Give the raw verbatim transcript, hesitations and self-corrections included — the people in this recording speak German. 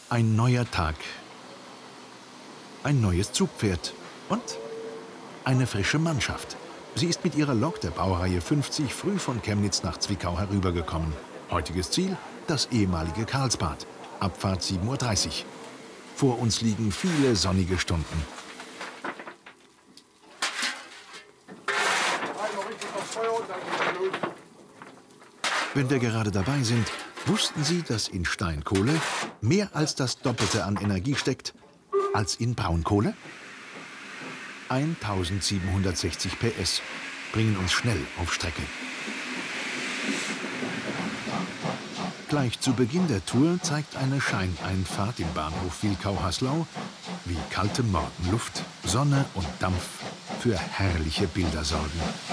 Ein neuer Tag. Ein neues Zugpferd. Und eine frische Mannschaft. Sie ist mit ihrer Lok der Baureihe fünfzig früh von Chemnitz nach Zwickau herübergekommen. Heutiges Ziel: das ehemalige Karlsbad. Abfahrt sieben Uhr dreißig. Vor uns liegen viele sonnige Stunden. Wenn wir gerade dabei sind, wussten Sie, dass in Steinkohle mehr als das Doppelte an Energie steckt als in Braunkohle? eintausendsiebenhundertsechzig P S bringen uns schnell auf Strecke. Gleich zu Beginn der Tour zeigt eine Scheineinfahrt im Bahnhof Wilkau-Haslau, wie kalte Morgenluft, Sonne und Dampf für herrliche Bilder sorgen.